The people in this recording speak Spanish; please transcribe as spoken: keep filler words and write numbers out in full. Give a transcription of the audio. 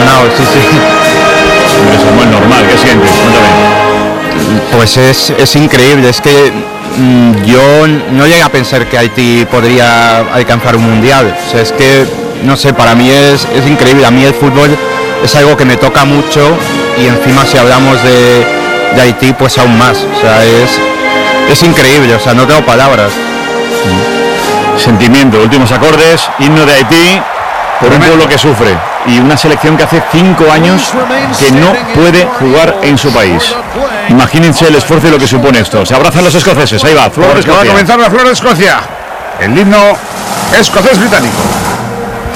emocionado, sí, sí. Eso es muy normal, ¿qué sientes? Cuéntame. Pues es, es increíble, es que mmm, yo no llegué a pensar que Haití podría alcanzar un mundial. O sea, es que, no sé, para mí es, es increíble. A mí el fútbol es algo que me toca mucho y encima si hablamos de, de Haití, pues aún más. O sea, es, es increíble, o sea, no tengo palabras. Sentimiento, últimos acordes, himno de Haití, por un pueblo que sufre y una selección que hace cinco años que no puede jugar en su país. Imagínense el esfuerzo y lo que supone esto. Se abrazan los escoceses, ahí va, Flor de Escocia. Va a comenzar la Flor de Escocia, el himno escocés británico.